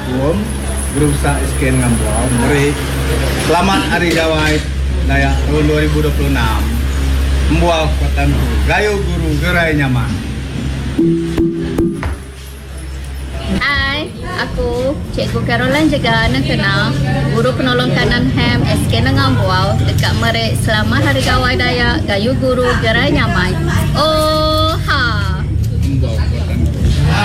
Assalamualaikum. Berusaha scan ngambuau. Mari selamat Hari Gawai Dayak tahun 2026. Membuat kotanku gayo guru gerai nyaman. Hai, aku Cikgu Caroline juga nak kenal guru penolong kanan HEM SK Nengambuau dekat Merik. Selamat Hari Gawai Dayak, gayu guru gerai nyaman. Oh.